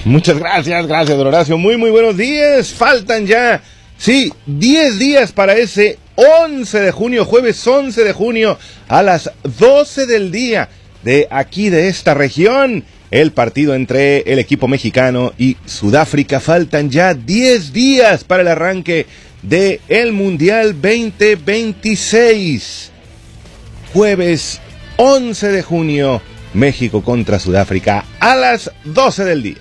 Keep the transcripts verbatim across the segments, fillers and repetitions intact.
Muchas gracias, gracias, don Horacio. Muy, muy buenos días. Faltan ya, sí, diez días para ese once de junio, jueves once de junio, a las doce del día de aquí de esta región. El partido entre el equipo mexicano y Sudáfrica. Faltan ya diez días para el arranque de el Mundial veinte veintiséis. Jueves once de junio, México contra Sudáfrica a las doce del día.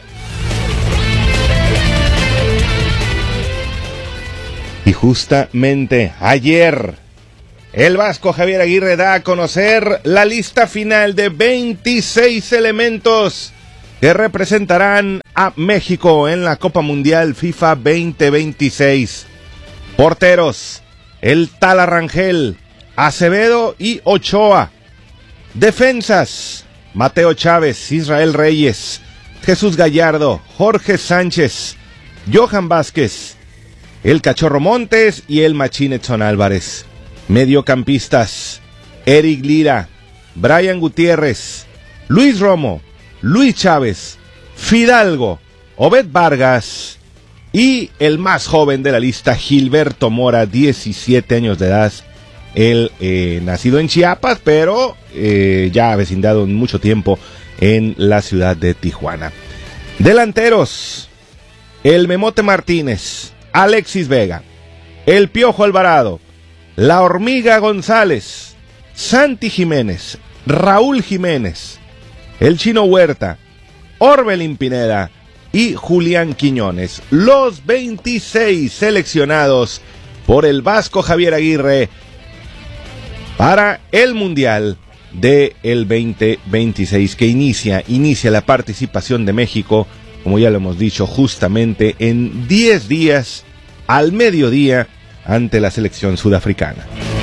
Y justamente ayer, el vasco Javier Aguirre da a conocer la lista final de veintiséis elementos que representarán a México en la Copa Mundial FIFA veinte veintiséis. Porteros: el Tala Rangel, Acevedo y Ochoa. Defensas: Mateo Chávez, Israel Reyes, Jesús Gallardo, Jorge Sánchez, Johan Vázquez, el Cachorro Montes y el Machín Edson Álvarez. Mediocampistas: Eric Lira, Brian Gutiérrez, Luis Romo, Luis Chávez, Fidalgo, Obed Vargas y el más joven de la lista, Gilberto Mora, diecisiete años de edad. Él eh, nacido en Chiapas, pero eh, ya ha vecindado mucho tiempo en la ciudad de Tijuana. Delanteros: el Memote Martínez, Alexis Vega, el Piojo Alvarado, la Hormiga González, Santi Jiménez, Raúl Jiménez, el Chino Huerta, Orbelín Pineda y Julián Quiñones. Los veintiséis seleccionados por el vasco Javier Aguirre para el Mundial del veinte veintiséis, que inicia, inicia la participación de México, como ya lo hemos dicho, justamente en diez días al mediodía ante la selección sudafricana.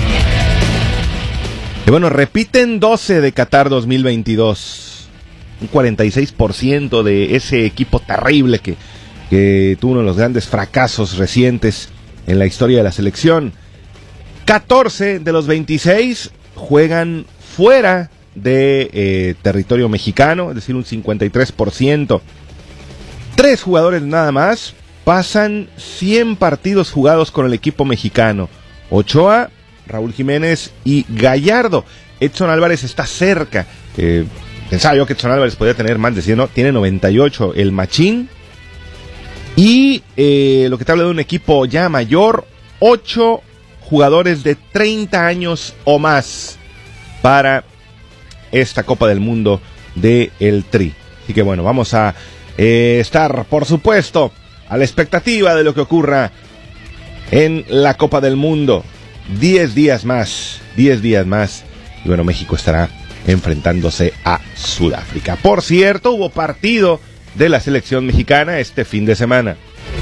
Y bueno, repiten doce de Qatar dos mil veintidós, un cuarenta y seis por ciento de ese equipo terrible que, que tuvo uno de los grandes fracasos recientes en la historia de la selección. catorce de los veintiséis juegan fuera de eh, territorio mexicano, es decir, un cincuenta y tres por ciento. Tres jugadores nada más pasan cien partidos jugados con el equipo mexicano: Ochoa, Raúl Jiménez y Gallardo. Edson Álvarez está cerca. Eh, pensaba yo que Edson Álvarez podía tener más de cien, ¿no? Tiene noventa y ocho el Machín. Y eh, lo que te habla de un equipo ya mayor, ocho jugadores de treinta años o más para esta Copa del Mundo de el Tri. Así que bueno, vamos a eh, estar, por supuesto, a la expectativa de lo que ocurra en la Copa del Mundo. Diez días más, diez días más. Y bueno, México estará enfrentándose a Sudáfrica. Por cierto, hubo partido de la selección mexicana este fin de semana.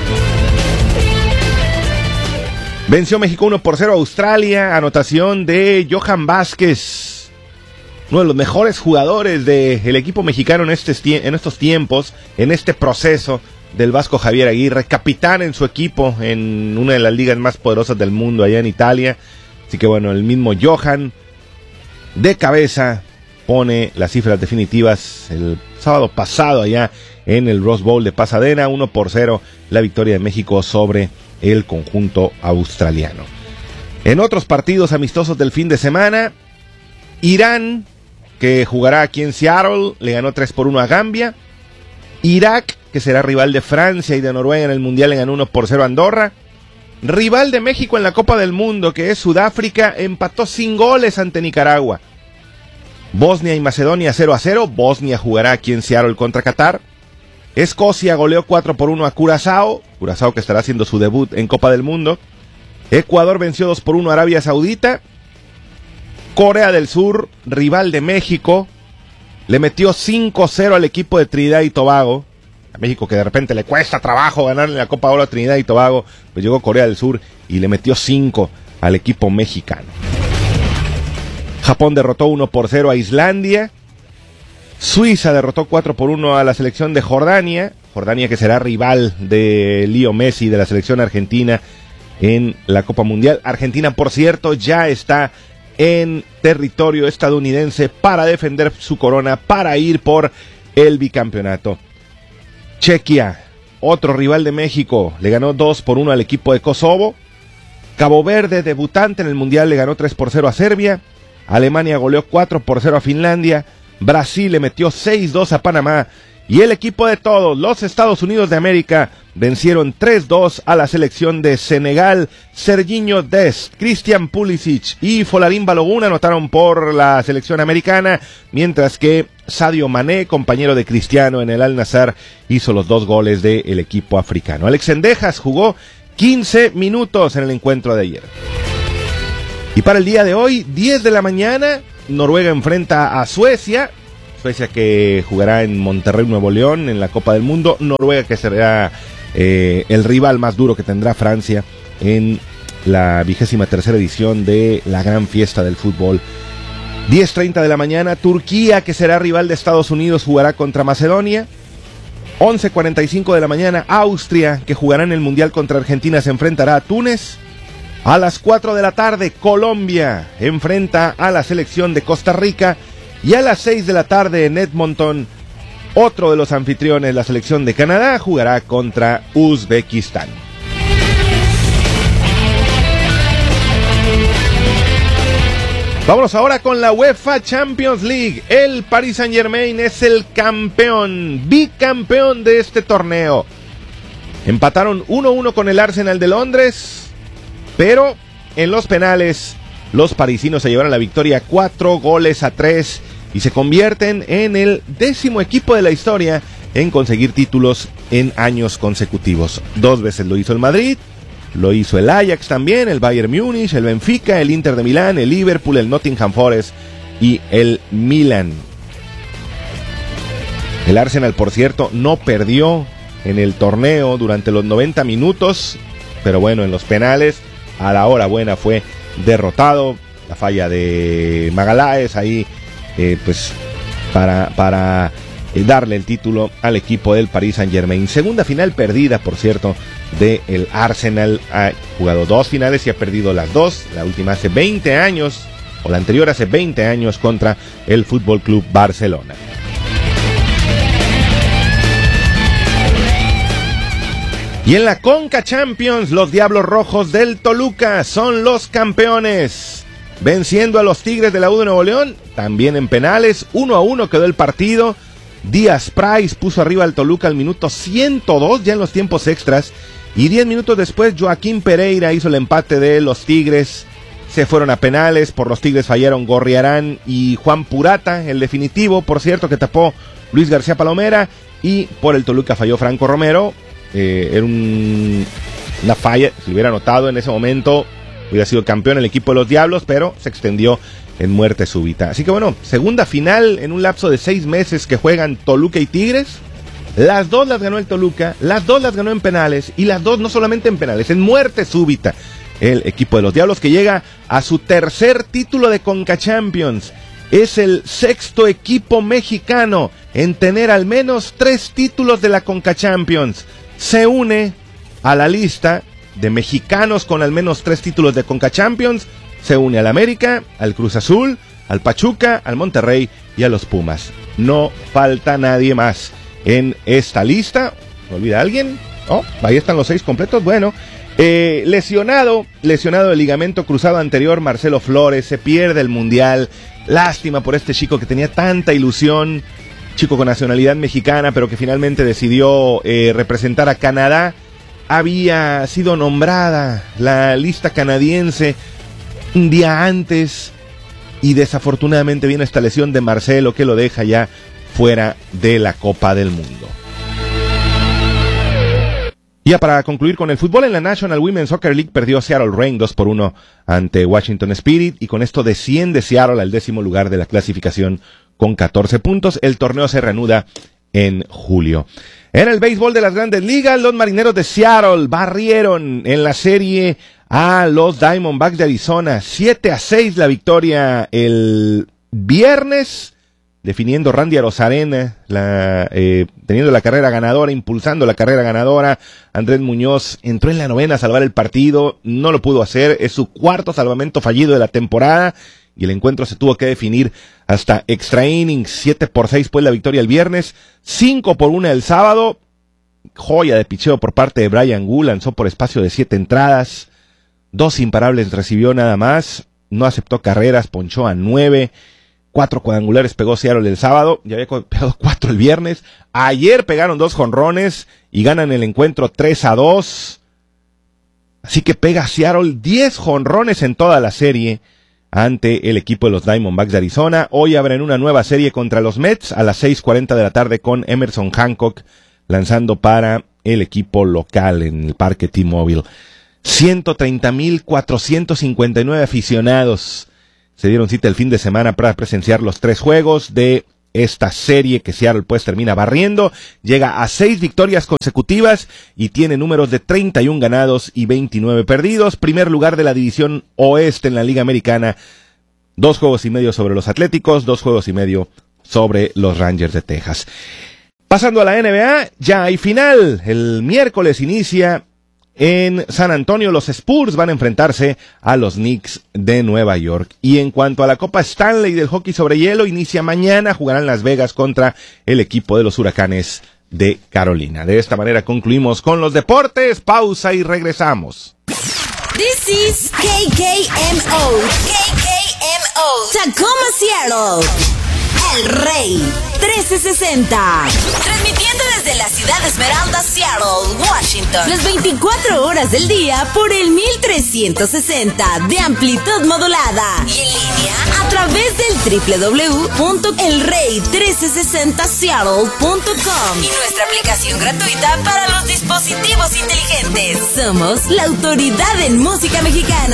Venció México uno por cero a Australia, anotación de Johan Vázquez, uno de los mejores jugadores del equipo mexicano en, este, en estos tiempos, en este proceso del vasco Javier Aguirre, capitán en su equipo en una de las ligas más poderosas del mundo allá en Italia. Así que bueno, el mismo Johan de cabeza pone las cifras definitivas el sábado pasado allá en el Rose Bowl de Pasadena. Uno por cero la victoria de México sobre el conjunto australiano. En otros partidos amistosos del fin de semana, Irán, que jugará aquí en Seattle, le ganó tres por uno a Gambia. Irak, que será rival de Francia y de Noruega en el Mundial, le ganó uno por cero a Andorra. Rival de México en la Copa del Mundo, que es Sudáfrica, empató sin goles ante Nicaragua. Bosnia y Macedonia cero a cero, Bosnia jugará aquí en Seattle contra Qatar. Escocia goleó cuatro por uno a Curazao, Curazao que estará haciendo su debut en Copa del Mundo. Ecuador venció dos por uno a Arabia Saudita. Corea del Sur, rival de México, le metió cinco cero al equipo de Trinidad y Tobago. A México, que de repente le cuesta trabajo ganarle la Copa Oro a Trinidad y Tobago, pues llegó Corea del Sur y le metió cinco al equipo mexicano. Japón derrotó uno por cero a Islandia. Suiza derrotó cuatro por uno a la selección de Jordania. Jordania, que será rival de Leo Messi de la selección argentina en la Copa Mundial. Argentina, por cierto, ya está en territorio estadounidense para defender su corona, para ir por el bicampeonato. Chequia, otro rival de México, le ganó dos por uno al equipo de Kosovo. Cabo Verde, debutante en el Mundial, le ganó tres por cero a Serbia. Alemania goleó cuatro por cero a Finlandia. Brasil le metió seis dos a Panamá. Y el equipo de todos, los Estados Unidos de América, vencieron tres dos a la selección de Senegal. Serginho Dest, Christian Pulisic y Folarin Balogun anotaron por la selección americana, mientras que Sadio Mané, compañero de Cristiano en el Al-Nassr, hizo los dos goles del equipo africano. Alex Sendejas jugó quince minutos en el encuentro de ayer. Y para el día de hoy, diez de la mañana, Noruega enfrenta a Suecia. Suecia que jugará en Monterrey, Nuevo León, en la Copa del Mundo. Noruega que será eh, el rival más duro que tendrá Francia en la vigésima tercera edición de la gran fiesta del fútbol. diez treinta de la mañana, Turquía, que será rival de Estados Unidos, jugará contra Macedonia. once cuarenta y cinco de la mañana, Austria, que jugará en el Mundial contra Argentina, se enfrentará a Túnez. A las cuatro de la tarde, Colombia enfrenta a la selección de Costa Rica. Y a las seis de la tarde en Edmonton, otro de los anfitriones, la selección de Canadá, jugará contra Uzbekistán. Vámonos ahora con la UEFA Champions League. El Paris Saint-Germain es el campeón, bicampeón de este torneo. Empataron uno uno con el Arsenal de Londres, pero en los penales los parisinos se llevaron la victoria cuatro goles a tres y se convierten en el décimo equipo de la historia en conseguir títulos en años consecutivos. Dos veces lo hizo el Madrid, lo hizo el Ajax también, el Bayern Múnich, el Benfica, el Inter de Milán, el Liverpool, el Nottingham Forest y el Milan. El Arsenal, por cierto, no perdió en el torneo durante los noventa minutos, pero bueno, en los penales, a la hora buena fue derrotado. La falla de Magalhães ahí, eh, pues para, para eh, darle el título al equipo del Paris Saint-Germain. Segunda final perdida, por cierto, del Arsenal. Ha jugado dos finales y ha perdido las dos. La última hace veinte años, o la anterior hace veinte años, contra el Fútbol Club Barcelona. Y en la Conca Champions, los Diablos Rojos del Toluca son los campeones, venciendo a los Tigres de la U de Nuevo León, también en penales. Uno a uno quedó el partido. Díaz Price puso arriba al Toluca al minuto ciento dos, ya en los tiempos extras, y diez minutos después Joaquín Pereira hizo el empate de los Tigres. Se fueron a penales, por los Tigres fallaron Gorriarán y Juan Purata, el definitivo, por cierto, que tapó Luis García Palomera, y por el Toluca falló Franco Romero. Eh, era un, una falla, si lo hubiera anotado en ese momento hubiera sido campeón el equipo de los Diablos, pero se extendió en muerte súbita. Así que bueno, segunda final en un lapso de seis meses que juegan Toluca y Tigres. Las dos las ganó el Toluca, las dos las ganó en penales, y las dos no solamente en penales, en muerte súbita. El equipo de los Diablos, que llega a su tercer título de Conca Champions. Es el sexto equipo mexicano en tener al menos tres títulos de la Conca Champions. Se une a la lista de mexicanos con al menos tres títulos de Conca Champions. Se une al América, al Cruz Azul, al Pachuca, al Monterrey y a los Pumas. No falta nadie más en esta lista. ¿Me olvida alguien? Oh, ahí están los seis completos. Bueno, eh, lesionado, lesionado el ligamento cruzado anterior, Marcelo Flores, se pierde el Mundial. Lástima por este chico que tenía tanta ilusión. Chico con nacionalidad mexicana, pero que finalmente decidió eh, representar a Canadá. Había sido nombrada la lista canadiense un día antes, y desafortunadamente viene esta lesión de Marcelo que lo deja ya fuera de la Copa del Mundo. Ya para concluir con el fútbol, en la National Women's Soccer League perdió Seattle Reign dos por uno ante Washington Spirit, y con esto desciende Seattle al décimo lugar de la clasificación con catorce puntos. El torneo se reanuda en julio. En el béisbol de las Grandes Ligas, los Marineros de Seattle barrieron en la serie a los Diamondbacks de Arizona. siete a seis la victoria el viernes, definiendo Randy Arozarena, la, eh, teniendo la carrera ganadora, impulsando la carrera ganadora. Andrés Muñoz entró en la novena a salvar el partido, no lo pudo hacer, es su cuarto salvamento fallido de la temporada, y el encuentro se tuvo que definir hasta extra innings. Siete por seis pues la victoria el viernes, cinco por una el sábado. joya de picheo por parte de Brian Wu, lanzó por espacio de siete entradas, dos imparables recibió nada más, no aceptó carreras, ponchó a nueve, cuatro cuadrangulares pegó Seattle el sábado, ya había pegado cuatro el viernes, ayer pegaron dos jonrones y ganan el encuentro tres a dos, así que pega Seattle diez jonrones en toda la serie ante el equipo de los Diamondbacks de Arizona. Hoy abren una nueva serie contra los Mets a las seis cuarenta de la tarde con Emerson Hancock lanzando para el equipo local en el Parque T-Mobile. ciento treinta mil cuatrocientos cincuenta y nueve aficionados se dieron cita el fin de semana para presenciar los tres juegos de esta serie que Seattle pues termina barriendo, llega a seis victorias consecutivas y tiene números de treinta y uno ganados y veintinueve perdidos, primer lugar de la división oeste en la Liga Americana, dos juegos y medio sobre los Atléticos, dos juegos y medio sobre los Rangers de Texas. Pasando a la N B A, ya hay final, el miércoles inicia en San Antonio, los Spurs van a enfrentarse a los Knicks de Nueva York. Y en cuanto a la Copa Stanley del hockey sobre hielo, inicia mañana, jugarán Las Vegas contra el equipo de los Huracanes de Carolina. De esta manera concluimos con los deportes, pausa y regresamos. This is K K M O, K K M O, Tacoma, Seattle. El Rey trescientos sesenta. Transmitiendo desde la ciudad de Esmeralda, Seattle, Washington. Las veinticuatro horas del día por el mil trescientos sesenta de amplitud modulada. Y en línea a través del doble u doble u doble u punto el rey trescientos sesenta seattle punto com. Y nuestra aplicación gratuita para los dispositivos inteligentes. Somos la autoridad en música mexicana.